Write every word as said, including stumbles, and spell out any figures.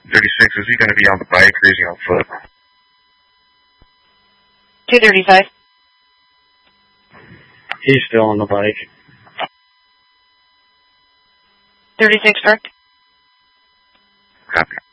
thirty-six, is he going to be on the bike or is he on foot? two thirty-five. He's still on the bike. thirty-six, correct? Copy.